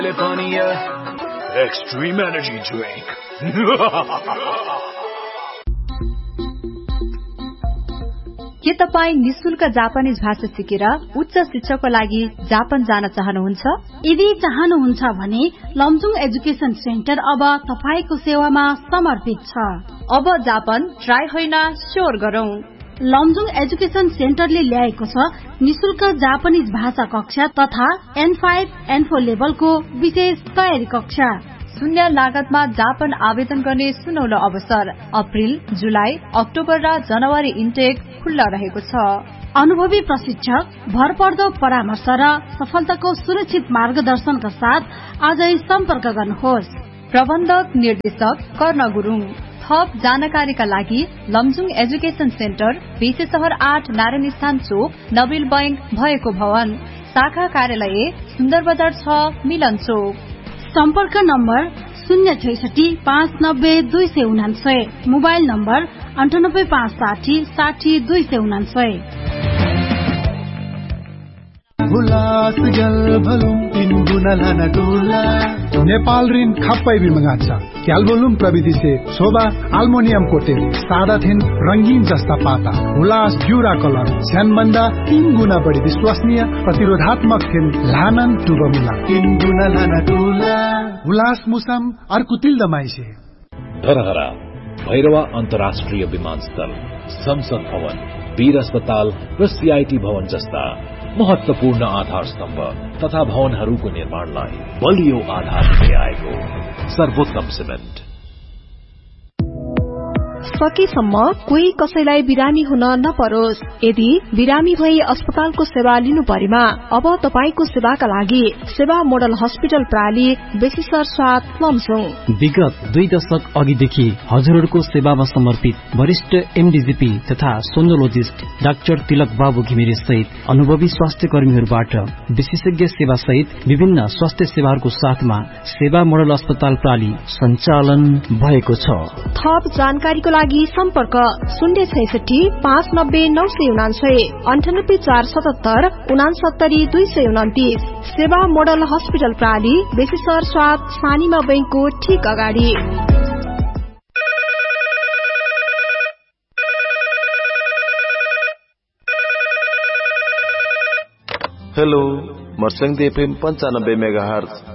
Extreme energy drink. के तपाई निशुल्क जापानीज भाषा सिकेर उच्च शिक्षाको लागि जापान जान चाहनुहुन्छ? यदि चाहनुहुन्छ भने लमजुङ एजुकेशन सेन्टर अब तपाईको सेवामा समर्पित छ। अब जापान ट्राई होइन स्योर गरौं। लमजुङ एजुकेशन सेन्टरले ल्याएको छ निशुल्क जापानीज भाषा कक्षा तथा N5, N4 लेभलको विशेष तयारी कक्षा। शून्य लागतमा जापान आवेदन गर्ने सुनौलो अवसर। अप्रिल, जुलाई, अक्टोबर र जनवरी इन्टेक खुल्ला रहेको छ। अनुभवी प्रशिक्षक, भरपर्दो परामर्श र सफलताको सुरक्षित मार्गदर्शनका साथ आजै सम्पर्क गर्नुहोस्। प्रबन्धक निर्देशक कर्ण गुरुङ। थप जानकारीका लागि लमजुङ एजुकेशन सेन्टर, बीसी शहर 8, नारायण स्थान चोक, नबिल बैंक भएको भवन, शाखा कार्यालय सुन्दर बजार 6, मिलन चोक। सम्पर्क नम्बर 066-590-299, मोबाइल नम्बर 98-560-60-299। नेपाल ऋण खप्पै बिमगाछ क्याल्बोलुम प्रविधि से शोभा अल्मुनियम कोटेड सादा थिन रंगीन जस्ता पाता हुलास ग्युरा कलर छ्यानभन्दा 3 गुणा बढी विश्वसनीय प्रतिरोधात्मक थिन लानन टुबमुला 3 गुणा लाना टुला हुलास मुसम अर्कुतिल दमाइसे। धरहरा भैरवा अन्तर्राष्ट्रिय विमानस्थल, संसद भवन, वीर अस्पताल र सीआईटी भवन जस्ता महत्वपूर्ण आधार स्तम्भ तथा भवनहरूको निर्माणलाई बलियो आधार दिँदै आएको सर्वोत्तम सिमेन्ट। सकेसम्म कोही कसैलाई बिरामी हुन नपरोस्। यदि बिरामी भई अस्पतालको सेवा लिनु परेमा अब तपाईको सेवाका लागि सेवा मोडल हस्पिटल प्राली बेसिसर स्वाद लमजुङ। विगत 2 दशक अघिदेखि हजुरहरूको सेवामा समर्पित वरिष्ठ एमडीजीपी तथा सोनोलोजिस्ट डाक्टर तिलक बाबु घिमिरे सहित अनुभवी स्वास्थ्य कर्मीहरूबाट विशेषज्ञ सेवा सहित विभिन्न स्वास्थ्य सेवाहरूको साथमा सेवा मोडल अस्पताल प्राली सञ्चालन भएको छ। थप जानकारीको लागि सम्पर्क 066-590-999, 98-477-69-229। सेवा मोडल हस्पिटल प्राली बेसिसर स्वाद सानीमा बैंकको ठीक अगाडि। Hello, मर्स्याङ FM 95 megahertz